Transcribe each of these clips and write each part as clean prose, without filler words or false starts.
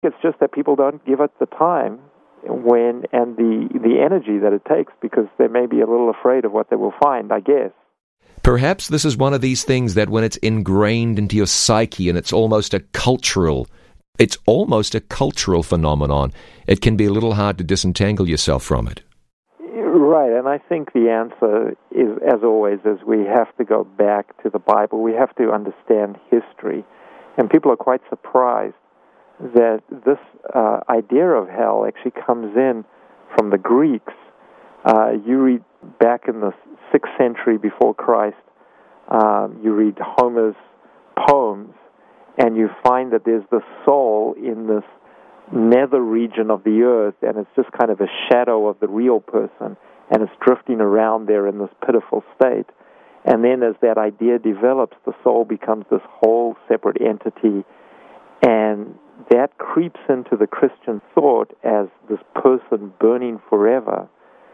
It's just that people don't give it the time and the energy that it takes, because they may be a little afraid of what they will find, I guess. Perhaps this is one of these things that when it's ingrained into your psyche and it's almost a cultural phenomenon, it can be a little hard to disentangle yourself from it. Right, and I think the answer is, as always, is we have to go back to the Bible. We have to understand history. And people are quite surprised that this idea of hell actually comes in from the Greeks. You read back in the 6th century before Christ, you read Homer's poems, and you find that there's the soul in this nether region of the earth, and it's just kind of a shadow of the real person, and it's drifting around there in this pitiful state. And then as that idea develops, the soul becomes this whole separate entity, and that creeps into the Christian thought as this person burning forever.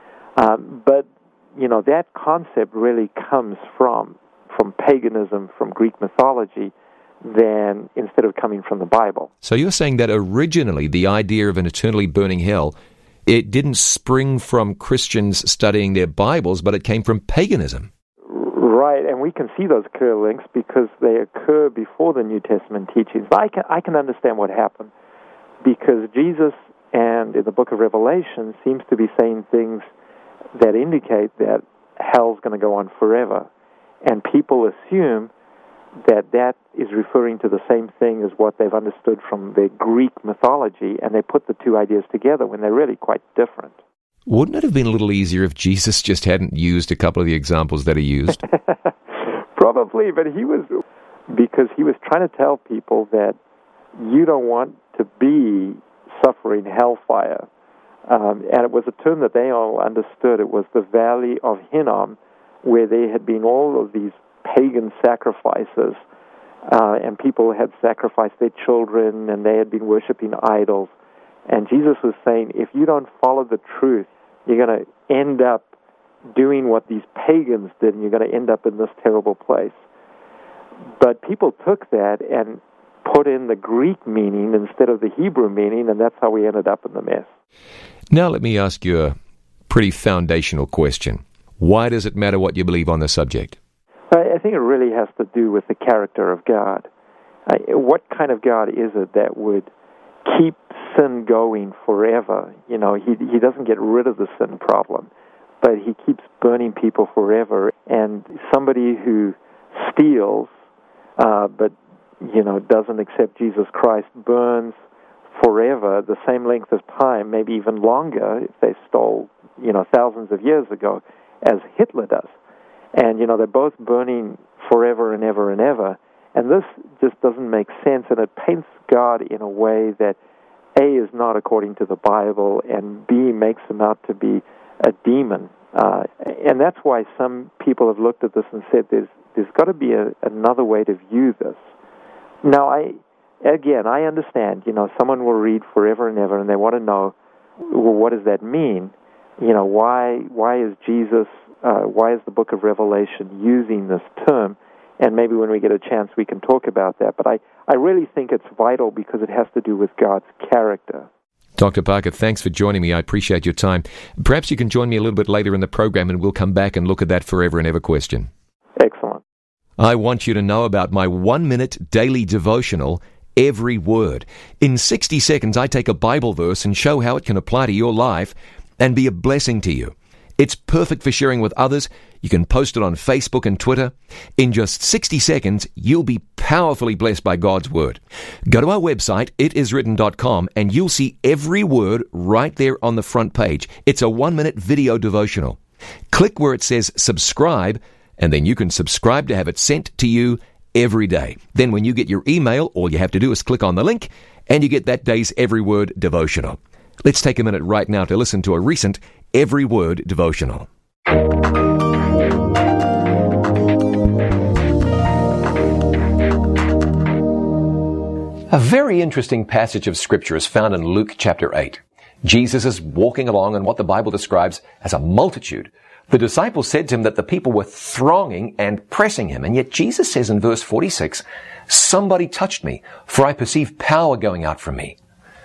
But, that concept really comes from paganism, from Greek mythology, than instead of coming from the Bible. So you're saying that originally the idea of an eternally burning hell, it didn't spring from Christians studying their Bibles, but it came from paganism. Right, and we can see those clear links because they occur before the New Testament teachings. I can understand what happened, because Jesus, and in the book of Revelation, seems to be saying things that indicate that hell's going to go on forever. And people assume that is referring to the same thing as what they've understood from their Greek mythology, and they put the two ideas together when they're really quite different. Wouldn't it have been a little easier if Jesus just hadn't used a couple of the examples that he used? Probably, but because he was trying to tell people that you don't want to be suffering hellfire. And it was a term that they all understood. It was the Valley of Hinnom, where there had been all of these pagan sacrifices, and people had sacrificed their children, and they had been worshiping idols. And Jesus was saying, if you don't follow the truth, you're going to end up doing what these pagans did, and you're going to end up in this terrible place. But people took that and put in the Greek meaning instead of the Hebrew meaning, and that's how we ended up in the mess. Now let me ask you a pretty foundational question. Why does it matter what you believe on the subject? I think it really has to do with the character of God. What kind of God is it that would keep sin going forever? He doesn't get rid of the sin problem, but he keeps burning people forever. And somebody who steals, but doesn't accept Jesus Christ, burns forever, the same length of time, maybe even longer if they stole, thousands of years ago, as Hitler does. And, they're both burning forever and ever and ever. And this just doesn't make sense, and it paints God in a way that, A, is not according to the Bible, and B, makes him out to be a demon. And that's why some people have looked at this and said there's got to be another way to view this. Now, I understand, someone will read forever and ever, and they want to know, well, what does that mean? Why is Jesus, why is the book of Revelation using this term? And maybe when we get a chance, we can talk about that. But I really think it's vital because it has to do with God's character. Dr. Parker, thanks for joining me. I appreciate your time. Perhaps you can join me a little bit later in the program, and we'll come back and look at that forever and ever question. Excellent. I want you to know about my 1-minute daily devotional, Every Word. In 60 seconds, I take a Bible verse and show how it can apply to your life and be a blessing to you. It's perfect for sharing with others. You can post it on Facebook and Twitter. In just 60 seconds, you'll be powerfully blessed by God's Word. Go to our website, itiswritten.com, and you'll see every word right there on the front page. It's a 1-minute video devotional. Click where it says subscribe, and then you can subscribe to have it sent to you every day. Then when you get your email, all you have to do is click on the link, and you get that day's Every Word devotional. Let's take a minute right now to listen to a recent Every Word devotional. A very interesting passage of Scripture is found in Luke chapter 8. Jesus is walking along in what the Bible describes as a multitude. The disciples said to him that the people were thronging and pressing him, and yet Jesus says in verse 46, "Somebody touched me, for I perceive power going out from me."